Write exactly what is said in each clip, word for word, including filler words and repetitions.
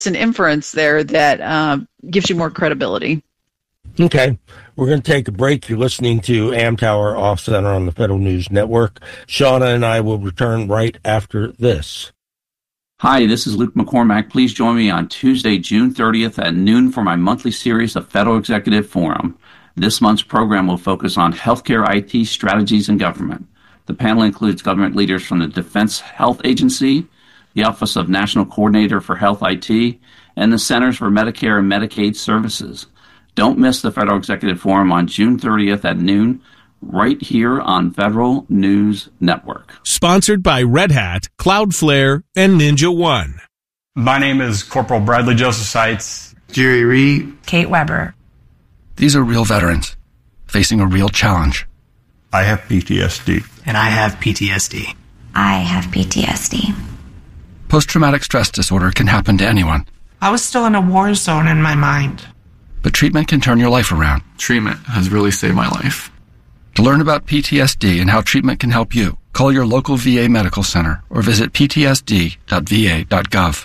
an inference there that uh, gives you more credibility. Okay. We're going to take a break. You're listening to Amtower Off Center on the Federal News Network. Shauna and I will return right after this. Hi, this is Luke McCormack. Please join me on Tuesday, June thirtieth at noon for my monthly series of Federal Executive Forum. This month's program will focus on healthcare I T strategies and government. The panel includes government leaders from the Defense Health Agency, the Office of National Coordinator for Health I T, and the Centers for Medicare and Medicaid Services. Don't miss the Federal Executive Forum on June thirtieth at noon, right here on Federal News Network. Sponsored by Red Hat, Cloudflare, and Ninja One. My name is Corporal Bradley Joseph Seitz. Jerry Reed. Kate Weber. These are real veterans facing a real challenge. I have P T S D. And I have P T S D. I have P T S D. Post-traumatic stress disorder can happen to anyone. I was still in a war zone in my mind. But treatment can turn your life around. Treatment has really saved my life. To learn about P T S D and how treatment can help you, call your local V A medical center or visit p t s d dot v a dot gov.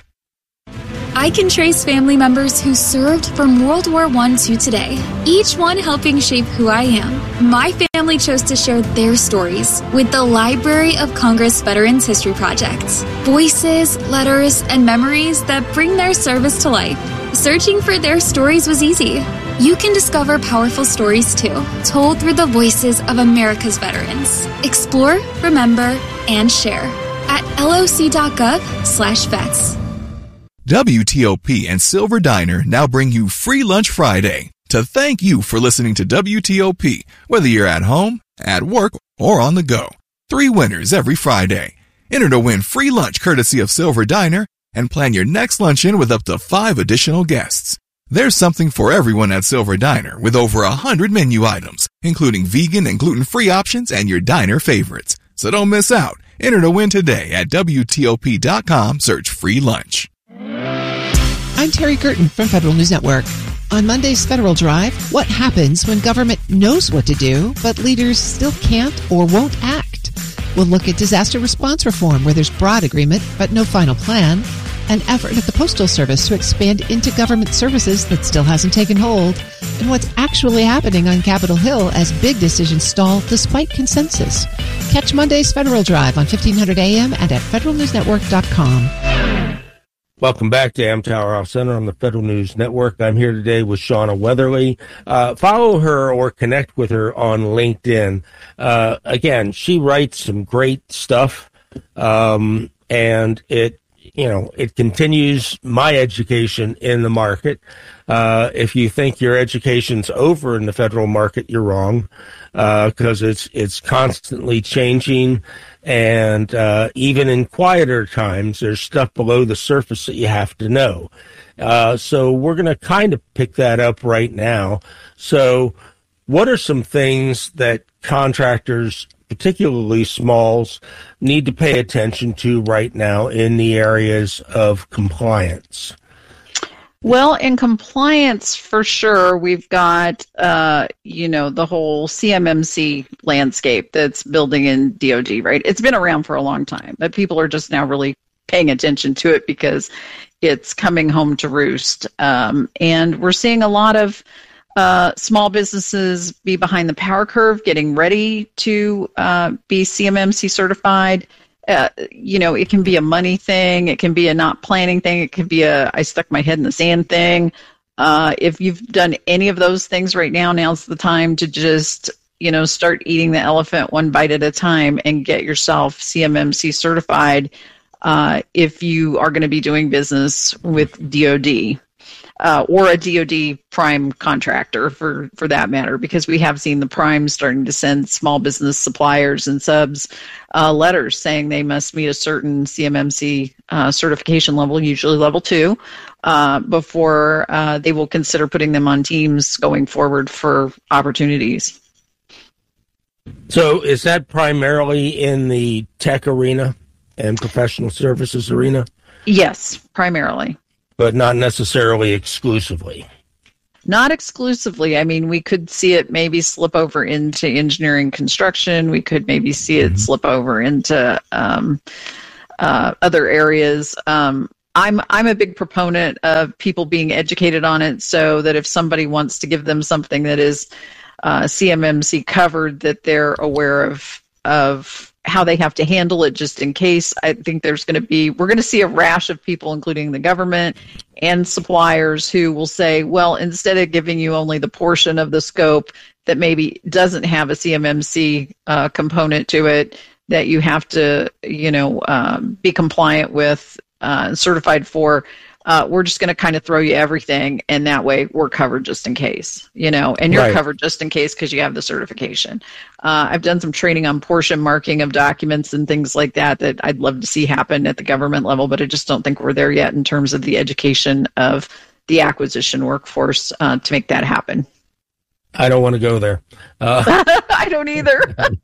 I can trace family members who served from World War One to today, each one helping shape who I am. My family chose to share their stories with the Library of Congress Veterans History Project. Voices, letters, and memories that bring their service to life. Searching for their stories was easy. You can discover powerful stories too, told through the voices of America's veterans. Explore, remember, and share at loc.gov slash vets. W T O P and Silver Diner now bring you Free Lunch Friday to thank you for listening to W T O P, whether you're at home, at work, or on the go. Three winners every Friday. Enter to win free lunch courtesy of Silver Diner and plan your next luncheon with up to five additional guests. There's something for everyone at Silver Diner with over a hundred menu items, including vegan and gluten-free options and your diner favorites. So don't miss out. Enter to win today at W T O P dot com. Search free lunch. I'm Terry Curtin from Federal News Network. On Monday's Federal Drive, what happens when government knows what to do, but leaders still can't or won't act? We'll look at disaster response reform, where there's broad agreement but no final plan, an effort at the Postal Service to expand into government services that still hasn't taken hold, and what's actually happening on Capitol Hill as big decisions stall despite consensus. Catch Monday's Federal Drive on fifteen hundred A M and at federal news network dot com. Welcome back to Amtower Off Center on the Federal News Network. I'm here today with Shauna Weatherly. Uh, follow her or connect with her on LinkedIn. Uh, again, she writes some great stuff, um, and it, you know, it continues my education in the market. Uh, if you think your education's over in the federal market, you're wrong, because uh, it's it's constantly changing. And uh, even in quieter times, there's stuff below the surface that you have to know. Uh, so we're going to kind of pick that up right now. So what are some things that contractors, particularly smalls, need to pay attention to right now in the areas of compliance? Well, in compliance, for sure, we've got, uh, you know, the whole C M M C landscape that's building in D O D, right? It's been around for a long time, but people are just now really paying attention to it because it's coming home to roost. Um, and we're seeing a lot of uh, small businesses be behind the power curve, getting ready to uh, be C M M C certified. Uh, you know, it can be a money thing. It can be a not planning thing. It can be a I stuck my head in the sand thing. Uh, if you've done any of those things right now, now's the time to just, you know, start eating the elephant one bite at a time and get yourself C M M C certified uh, if you are going to be doing business with D O D. Uh, or a D O D prime contractor for, for that matter, because we have seen the primes starting to send small business suppliers and subs uh, letters saying they must meet a certain C M M C uh, certification level, usually level two, uh, before uh, they will consider putting them on teams going forward for opportunities. So is that primarily in the tech arena and professional services arena? Yes, primarily. But not necessarily exclusively. Not exclusively. I mean, we could see it maybe slip over into engineering construction. We could maybe see it mm-hmm. slip over into um, uh, other areas. Um, I'm I'm a big proponent of people being educated on it, so that if somebody wants to give them something that is uh, C M M C covered, that they're aware of of how they have to handle it just in case. I think there's going to be, we're going to see a rash of people, including the government and suppliers, who will say, well, instead of giving you only the portion of the scope that maybe doesn't have a C M M C uh, component to it, that you have to, you know, um, be compliant with, uh, certified for, uh, we're just going to kind of throw you everything, and that way we're covered just in case, you know, and you're Right. covered just in case because you have the certification. Uh, I've done some training on portion marking of documents and things like that that I'd love to see happen at the government level, but I just don't think we're there yet in terms of the education of the acquisition workforce uh, to make that happen. I don't want to go there. Uh, I don't either.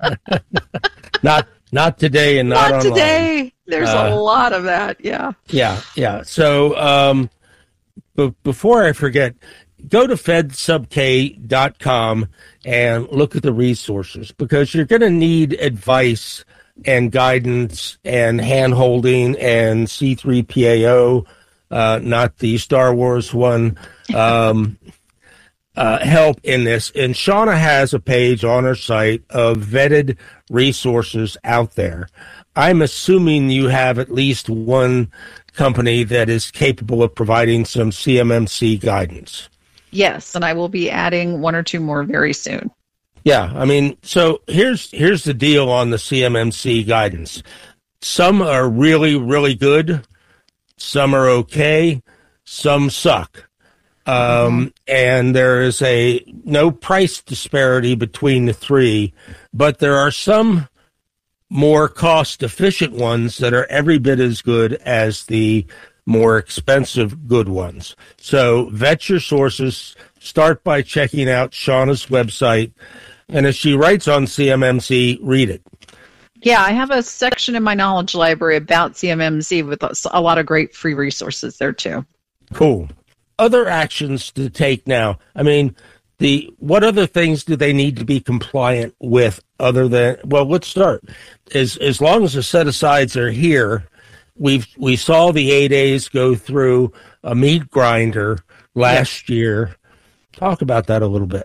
not not today and not, Not online. today. There's Uh, a lot of that. Yeah. Yeah, yeah. So um, b- before I forget, go to fed sub k dot com and look at the resources, because you're going to need advice and guidance and hand-holding and C three P A O, uh, not the Star Wars one, um, uh, help in this. And Shauna has a page on her site of vetted resources out there. I'm assuming you have at least one company that is capable of providing some C M M C guidance. Yes, and I will be adding one or two more very soon. Yeah, I mean, so here's here's the deal on the C M M C guidance. Some are really, really good. Some are okay. Some suck. Um, mm-hmm. And there is a no price disparity between the three, but there are some more cost-efficient ones that are every bit as good as the more expensive good ones. So vet your sources. Start by checking out Shauna's website. And as she writes on C M M C, read it. Yeah, I have a section in my knowledge library about C M M C with a lot of great free resources there, too. Cool. Other actions to take now. I mean, the what other things do they need to be compliant with other than, well, let's start. As as long as the set-asides are here, we've we saw the eight A's go through a meat grinder last yeah. year. Talk about that a little bit.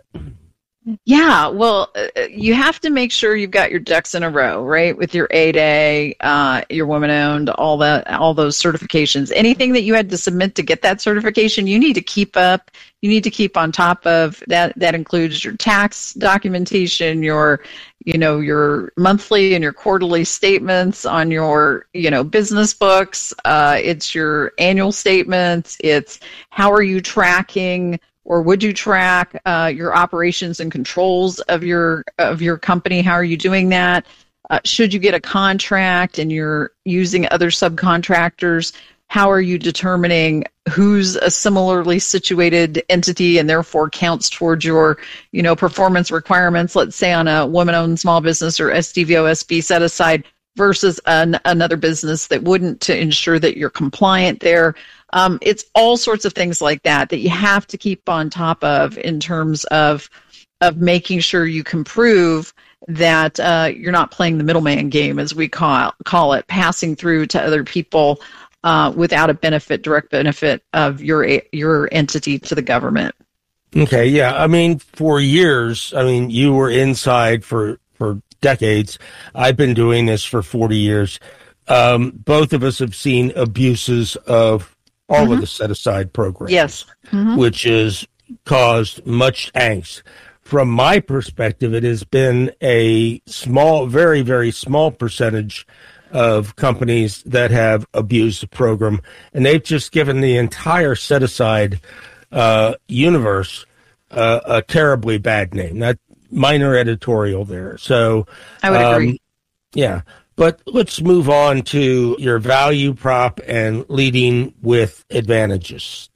Yeah, well, uh, you have to make sure you've got your ducks in a row, right? With your eight A, uh, your woman-owned, all that, all those certifications. Anything that you had to submit to get that certification, you need to keep up. You need to keep on top of that. That includes your tax documentation, your, you know, your monthly and your quarterly statements on your, you know, business books. Uh, it's your annual statements. It's how are you tracking, or would you track uh, your operations and controls of your of your company? How are you doing that? Uh, should you get a contract and you're using other subcontractors, how are you determining who's a similarly situated entity and therefore counts towards your, you know, performance requirements? Let's say on a woman-owned small business or S D V O S B set aside versus an, another business that wouldn't, to ensure that you're compliant there. Um, it's all sorts of things like that that you have to keep on top of in terms of of making sure you can prove that uh, you're not playing the middleman game, as we call call it, passing through to other people uh, without a benefit, direct benefit of your your entity to the government. Okay, yeah. I mean, for years, I mean, you were inside for for decades. I've been doing this for forty years. Um, both of us have seen abuses of all mm-hmm. of the set-aside programs, yes, mm-hmm. which has caused much angst. From my perspective, it has been a small, very, very small percentage of companies that have abused the program, and they've just given the entire set-aside uh, universe uh, a terribly bad name. That minor editorial there. So I would um, agree. Yeah. But let's move on to your value prop and leading with advantages.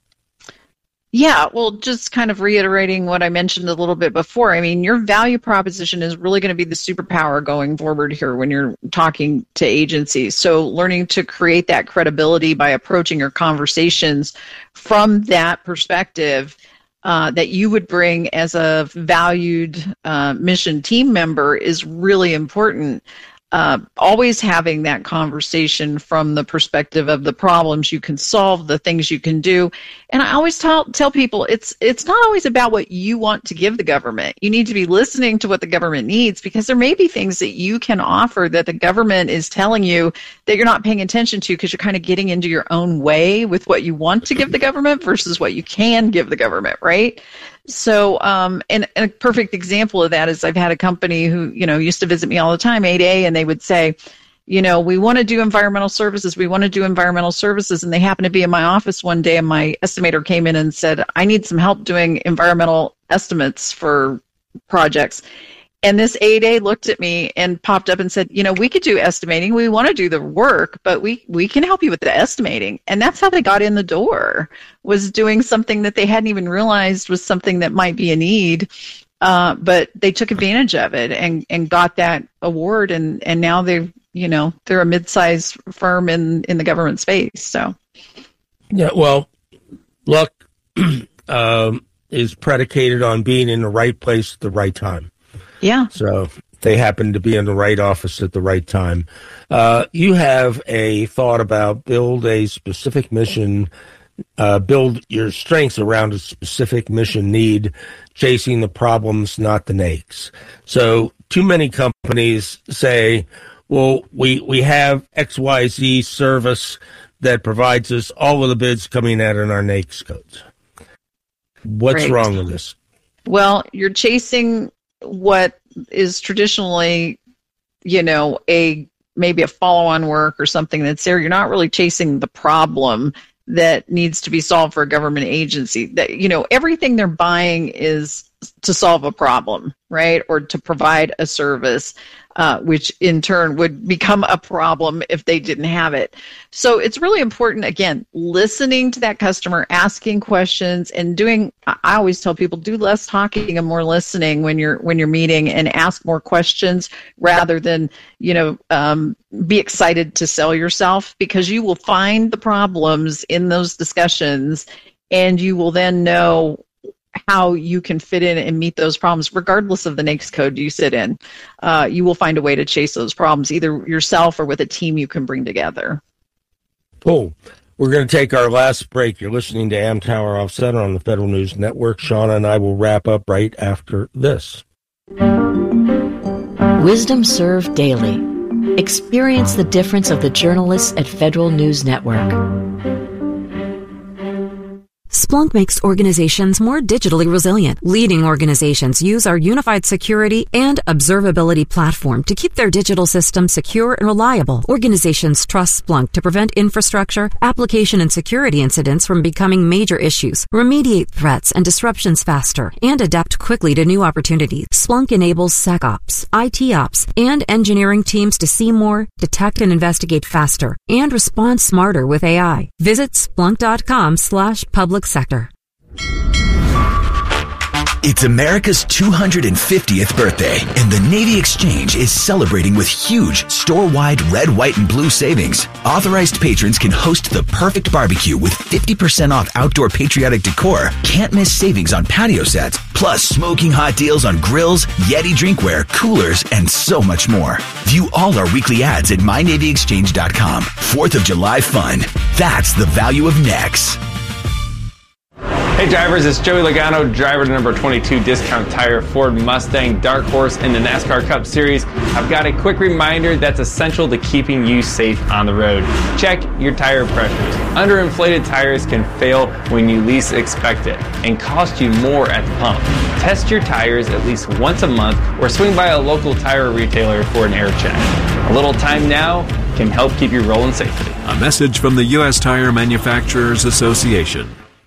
Yeah, well, just kind of reiterating what I mentioned a little bit before. I mean, your value proposition is really going to be the superpower going forward here when you're talking to agencies. So learning to create that credibility by approaching your conversations from that perspective uh, that you would bring as a valued uh, mission team member is really important. uh, always having that conversation from the perspective of the problems you can solve, the things you can do. And I always tell tell people it's it's not always about what you want to give the government. You need to be listening to what the government needs, because there may be things that you can offer that the government is telling you that you're not paying attention to, because you're kind of getting into your own way with what you want to give the government versus what you can give the government, right? So, um, and, and a perfect example of that is I've had a company who, you know, used to visit me all the time, eight A, and they would say, you know, we want to do environmental services. We want to do environmental services. And they happened to be in my office one day, and my estimator came in and said, I need some help doing environmental estimates for projects. And this eight A looked at me and popped up and said, you know, we could do estimating. We want to do the work, but we, we can help you with the estimating. And that's how they got in the door, was doing something that they hadn't even realized was something that might be a need. Uh, but they took advantage of it and, and got that award. And, and now they're, you know, they're a mid-sized firm in, in the government space. So, yeah, well, luck um, is predicated on being in the right place at the right time. Yeah. So they happen to be in the right office at the right time. Uh, you have a thought about build a specific mission, uh, build your strengths around a specific mission need, chasing the problems, not the nakes. So too many companies say, well, we, we have X Y Z service that provides us all of the bids coming out in our NAICS codes. What's Right. wrong with this? Well, you're chasing what is traditionally, you know, a maybe a follow-on work or something that's there. You're not really chasing the problem that needs to be solved for a government agency. That, you know, everything they're buying is to solve a problem, right? Or to provide a service, uh, which in turn would become a problem if they didn't have it. So it's really important, again, listening to that customer, asking questions, and doing, I always tell people, do less talking and more listening when you're when you're meeting, and ask more questions rather than, you know, um, be excited to sell yourself, because you will find the problems in those discussions, and you will then know how you can fit in and meet those problems, regardless of the NAICS code you sit in. Uh, you will find a way to chase those problems, either yourself or with a team you can bring together. Cool. We're going to take our last break. You're listening to Amtower Off Center on the Federal News Network. Shauna and I will wrap up right after this. Wisdom served daily. Experience the difference of the journalists at Federal News Network. Splunk makes organizations more digitally resilient. Leading organizations use our unified security and observability platform to keep their digital systems secure and reliable. Organizations trust Splunk to prevent infrastructure, application, and security incidents from becoming major issues, remediate threats and disruptions faster, and adapt quickly to new opportunities. Splunk enables SecOps, I T Ops, and engineering teams to see more, detect and investigate faster, and respond smarter with A I. Visit splunk.com slash public sector. It's America's two hundred fiftieth birthday, and the Navy Exchange is celebrating with huge store-wide red, white, and blue savings. Authorized patrons can host the perfect barbecue with fifty percent off outdoor patriotic decor, can't miss savings on patio sets, plus smoking hot deals on grills, Yeti drinkware, coolers, and so much more. View all our weekly ads at my navy exchange dot com. fourth of July fun. That's the value of N E X. Hey drivers, it's Joey Logano, driver to number twenty-two Discount Tire Ford Mustang Dark Horse in the NASCAR Cup Series. I've got a quick reminder that's essential to keeping you safe on the road. Check your tire pressures. Underinflated tires can fail when you least expect it and cost you more at the pump. Test your tires at least once a month or swing by a local tire retailer for an air check. A little time now can help keep you rolling safely. A message from the U S Tire Manufacturers Association.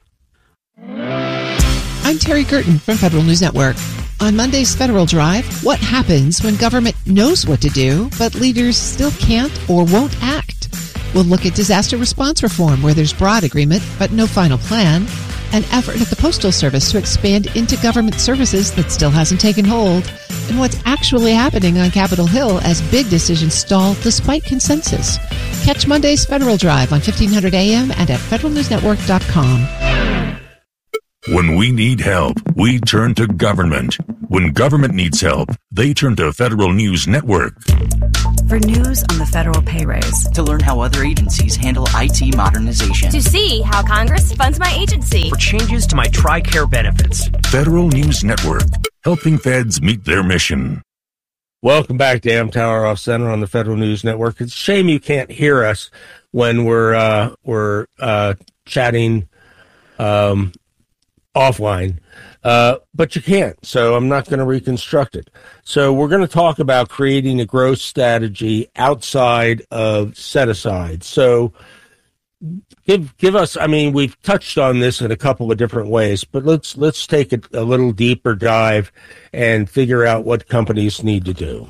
I'm Terry Curtin from Federal News Network. On Monday's Federal Drive, what happens when government knows what to do, but leaders still can't or won't act? We'll look at disaster response reform, where there's broad agreement but no final plan, an effort at the Postal Service to expand into government services that still hasn't taken hold, and what's actually happening on Capitol Hill as big decisions stall despite consensus. Catch Monday's Federal Drive on fifteen hundred A M and at federal news network dot com. When we need help, we turn to government. When government needs help, they turn to Federal News Network. For news on the federal pay raise. To learn how other agencies handle I T modernization. To see how Congress funds my agency. For changes to my TRICARE benefits. Federal News Network, helping feds meet their mission. Welcome back to Amtower Off Center on the Federal News Network. It's a shame you can't hear us when we're uh, we're uh, chatting um, offline, uh, but you can't. So I'm not going to reconstruct it. So we're going to talk about creating a growth strategy outside of set aside. So give give us. I mean, we've touched on this in a couple of different ways, but let's let's take a, a little deeper dive and figure out what companies need to do.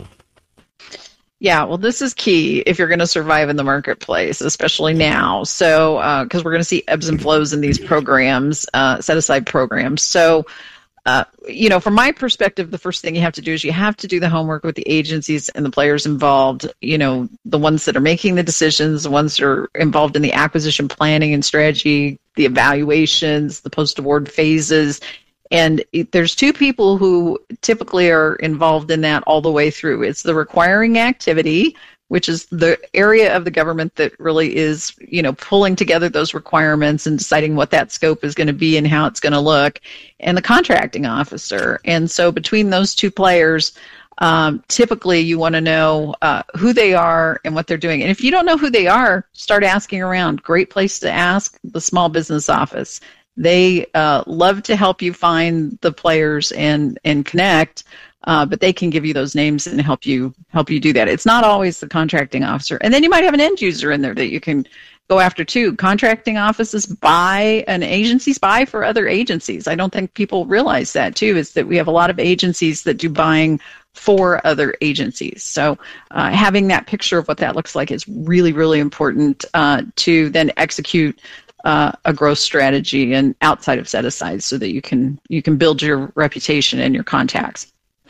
Yeah, well, this is key if you're going to survive in the marketplace, especially now. So, because uh, we're going to see ebbs and flows in these programs, uh, set-aside programs. So, uh, you know, from my perspective, the first thing you have to do is you have to do the homework with the agencies and the players involved, you know, the ones that are making the decisions, the ones that are involved in the acquisition planning and strategy, the evaluations, the post-award phases. And there's two people who typically are involved in that all the way through. It's the requiring activity, which is the area of the government that really is, you know, pulling together those requirements and deciding what that scope is going to be and how it's going to look, and the contracting officer. And so between those two players, um, typically you want to know uh, who they are and what they're doing. And if you don't know who they are, start asking around. Great place to ask, the Small Business Office. They uh, love to help you find the players and and connect, uh, but they can give you those names and help you help you do that. It's not always the contracting officer, and then you might have an end user in there that you can go after too. Contracting offices buy, and agencies buy for other agencies. I don't think people realize that too. Is that we have a lot of agencies that do buying for other agencies. So uh, having that picture of what that looks like is really really important uh, to then execute Uh, a growth strategy and outside of set aside, so that you can you can build your reputation and your contacts.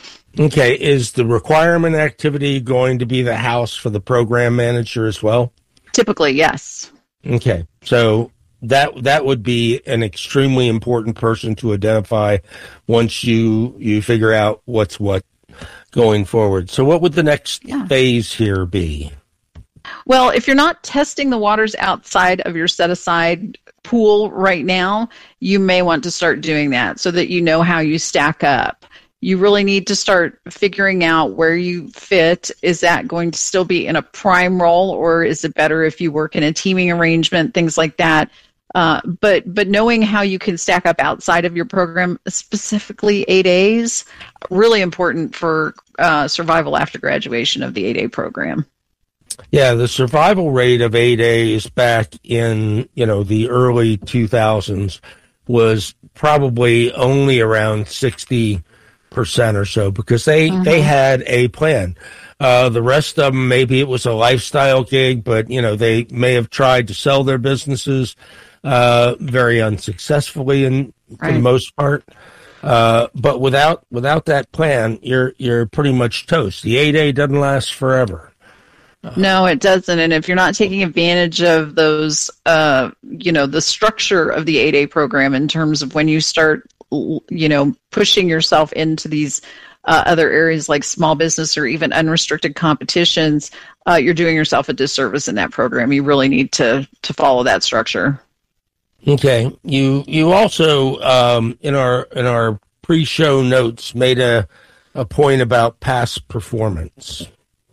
Okay, is the requirement activity going to be the house for the program manager as well? Typically, yes. Okay, so that that would be an extremely important person to identify once you you figure out what's what going forward. So what would the next yeah. phase here be? Well, if you're not testing the waters outside of your set-aside pool right now, you may want to start doing that so that you know how you stack up. You really need to start figuring out where you fit. Is that going to still be in a prime role, or is it better if you work in a teaming arrangement, things like that? Uh, but but knowing how you can stack up outside of your program, specifically eight A's, really important for uh, survival after graduation of the eight A program. Yeah, the survival rate of eight A's back in, you know, the early two thousands was probably only around sixty percent or so, because they, mm-hmm. they had a plan. Uh, the rest of them, maybe it was a lifestyle gig, but, you know, they may have tried to sell their businesses uh, very unsuccessfully in, right. for the most part. Uh, but without without that plan, you're you're pretty much toast. The eight A doesn't last forever. No, it doesn't. And if you're not taking advantage of those, uh, you know, the structure of the eight A program in terms of when you start, you know, pushing yourself into these uh, other areas like small business or even unrestricted competitions, uh, you're doing yourself a disservice in that program. You really need to to follow that structure. Okay. You you also um, in our in our pre-show notes made a a point about past performance.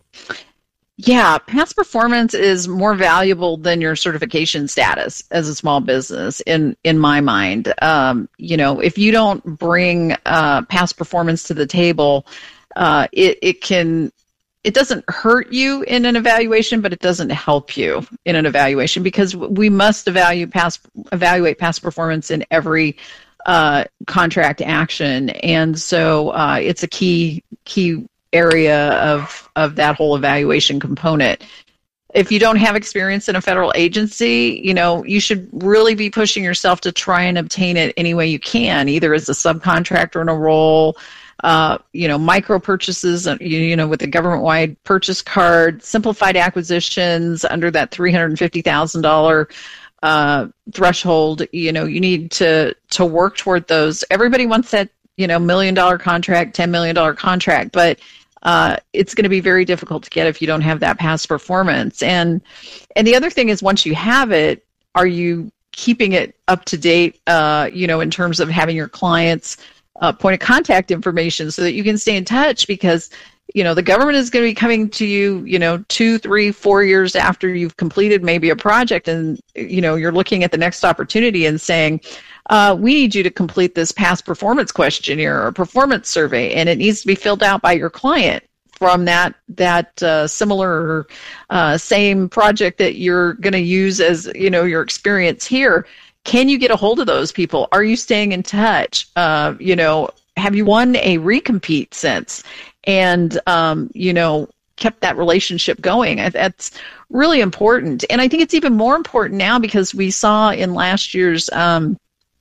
Yeah, past performance is more valuable than your certification status as a small business, in, in my mind. Um, you know, if you don't bring uh, past performance to the table, uh, it, it can, it doesn't hurt you in an evaluation, but it doesn't help you in an evaluation, because we must evaluate past, evaluate past performance in every uh, contract action. And so uh, it's a key, key area of of that whole evaluation component. If you don't have experience in a federal agency, you know, you should really be pushing yourself to try and obtain it any way you can, either as a subcontractor in a role, uh, you know, micro purchases, you, you know, with a government-wide purchase card, simplified acquisitions under that three hundred fifty thousand dollars uh, threshold. You know, you need to to work toward those. Everybody wants that, you know, million dollar contract, ten million dollar contract, but uh, it's going to be very difficult to get if you don't have that past performance. And and the other thing is, once you have it, are you keeping it up to date, uh, you know, in terms of having your clients' uh, point of contact information so that you can stay in touch? Because, you know, the government is going to be coming to you, you know, two, three, four years after you've completed maybe a project, and, you know, you're looking at the next opportunity and saying, uh, we need you to complete this past performance questionnaire or performance survey, and it needs to be filled out by your client from that that uh, similar uh, same project that you're going to use as, you know, your experience here. Can you get a hold of those people? Are you staying in touch? Uh, you know, have you won a recompete since? And, um, you know, kept that relationship going? That's really important. And I think it's even more important now because we saw in last year's um,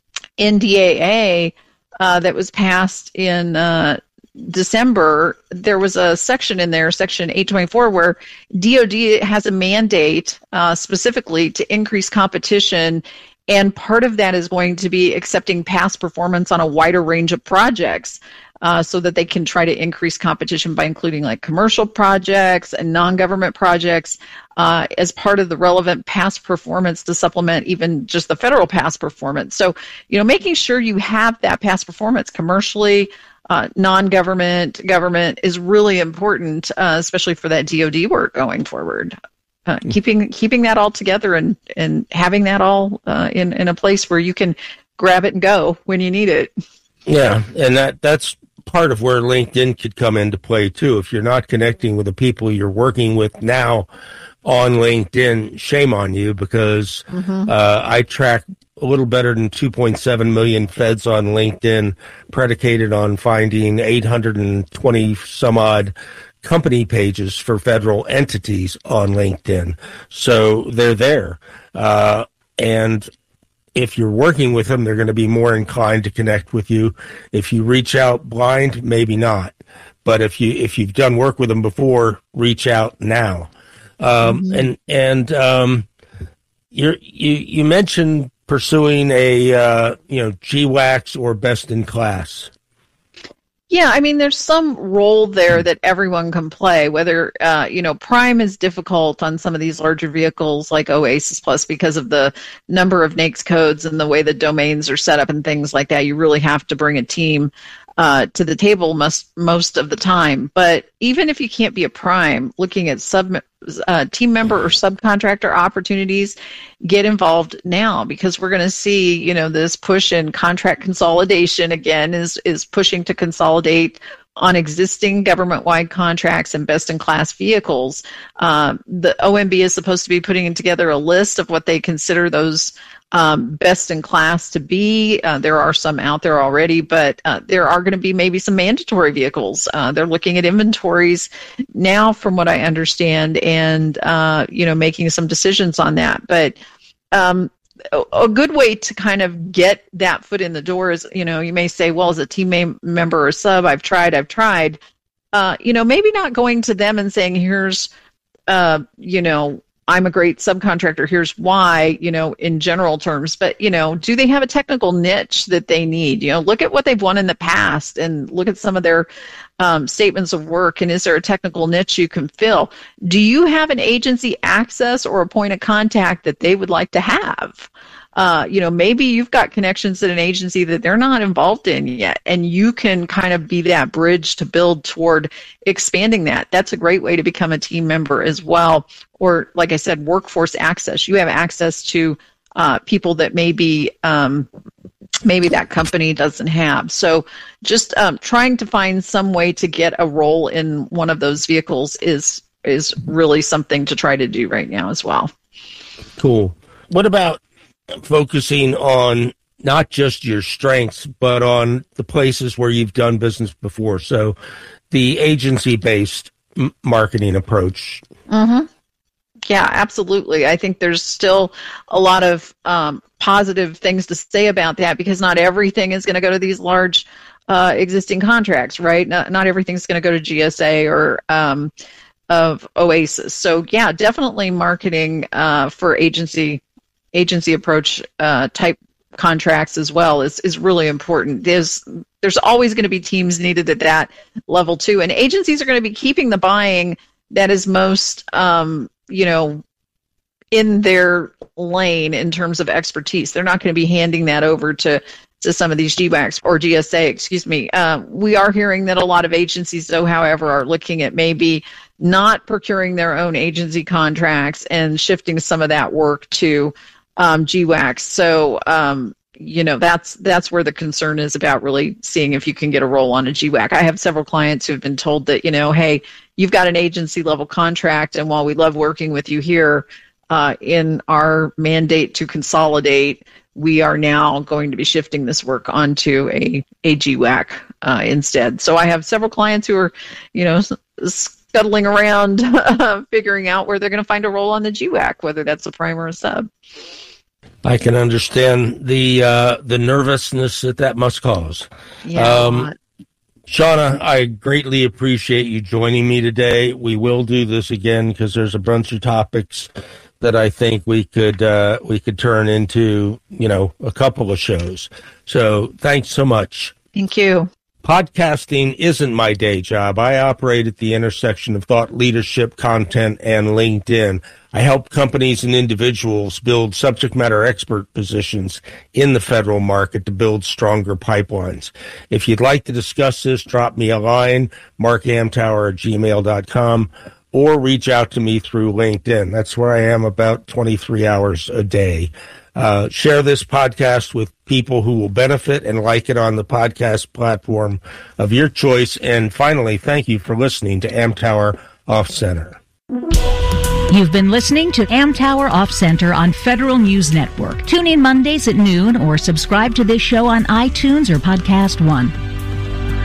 N D A A uh, that was passed in uh, December, there was a section in there, Section eight twenty-four, where D O D has a mandate uh, specifically to increase competition, and part of that is going to be accepting past performance on a wider range of projects uh, so that they can try to increase competition by including like commercial projects and non-government projects uh, as part of the relevant past performance to supplement even just the federal past performance. So, you know, making sure you have that past performance commercially, Uh, non-government, government is really important, uh, especially for that D O D work going forward. Uh, keeping keeping that all together and, and having that all uh, in, in a place where you can grab it and go when you need it. Yeah, and that that's part of where LinkedIn could come into play, too. If you're not connecting with the people you're working with now on LinkedIn, shame on you, because mm-hmm. uh, I track a little better than two point seven million feds on LinkedIn, predicated on finding eight hundred twenty some odd company pages for federal entities on LinkedIn. So they're there. Uh, and if you're working with them, they're going to be more inclined to connect with you. If you reach out blind, maybe not. But if you, if you've done work with them before, reach out now. Um, mm-hmm. and, and, um, you're, you, you mentioned pursuing a, uh, you know, G WACS or best in class. Yeah, I mean, there's some role there that everyone can play, whether, uh, you know, Prime is difficult on some of these larger vehicles like Oasis Plus because of the number of NAICS codes and the way the domains are set up and things like that. You really have to bring a team uh, to the table most, most of the time. But even if you can't be a Prime, looking at sub uh, team member or subcontractor opportunities, get involved now, because we're going to see, you know, this push in contract consolidation again is is pushing to consolidate on existing government-wide contracts and best-in-class vehicles. Uh, the O M B is supposed to be putting together a list of what they consider those um, best-in-class to be. Uh, there are some out there already, but uh, there are going to be maybe some mandatory vehicles. Uh, they're looking at inventories now, from what I understand, and uh, you know, making some decisions on that. But um, a good way to kind of get that foot in the door is, you know, you may say, well, as a team member or sub, I've tried, I've tried. Uh, you know, maybe not going to them and saying, here's, uh, you know, I'm a great subcontractor, here's why, you know, in general terms. But, you know, do they have a technical niche that they need? You know, look at what they've won in the past and look at some of their um, statements of work, and is there a technical niche you can fill? Do you have an agency access or a point of contact that they would like to have? Uh, you know, maybe you've got connections at an agency that they're not involved in yet, and you can kind of be that bridge to build toward expanding that. That's a great way to become a team member as well. Or, like I said, workforce access. You have access to uh, people that maybe um, maybe that company doesn't have. So just um, trying to find some way to get a role in one of those vehicles is is really something to try to do right now as well. Cool. What about focusing on not just your strengths, but on the places where you've done business before? So the agency-based m- marketing approach. Mm-hmm. Yeah, absolutely. I think there's still a lot of um, positive things to say about that, because not everything is going to go to these large uh, existing contracts, right? Not, not everything's going to go to G S A or um, of Oasis. So yeah, definitely marketing uh, for agency agency approach uh, type contracts as well is, is really important. There's there's always going to be teams needed at that level too, and agencies are going to be keeping the buying that is most um, you know in their lane in terms of expertise. They're not going to be handing that over to to some of these G WACs or G S A, excuse me. Uh, we are hearing that a lot of agencies, though, however, are looking at maybe not procuring their own agency contracts and shifting some of that work to um, G WACs. So, um, you know, that's that's where the concern is about really seeing if you can get a role on a G WAC. I have several clients who have been told that, you know, hey, you've got an agency level contract, and while we love working with you here, uh, in our mandate to consolidate, we are now going to be shifting this work onto a, a G WAC uh, instead. So I have several clients who are, you know, scuttling around, uh, figuring out where they're going to find a role on the G WAC, whether that's a prime or a sub. I can understand the uh, the nervousness that that must cause. Yeah. Um, Shauna, I greatly appreciate you joining me today. We will do this again because there's a bunch of topics that I think we could uh, we could turn into, you know, a couple of shows. So thanks so much. Thank you. Podcasting isn't my day job. I operate at the intersection of thought leadership, content, and LinkedIn. I help companies and individuals build subject matter expert positions in the federal market to build stronger pipelines. If you'd like to discuss this, drop me a line, mark amtower at gmail dot com, or reach out to me through LinkedIn. That's where I am about twenty-three hours a day. Uh, share this podcast with people who will benefit and like it on the podcast platform of your choice. And finally, thank you for listening to Amtower Off Center. You've been listening to Amtower Off Center on Federal News Network. Tune in Mondays at noon or subscribe to this show on iTunes or Podcast One.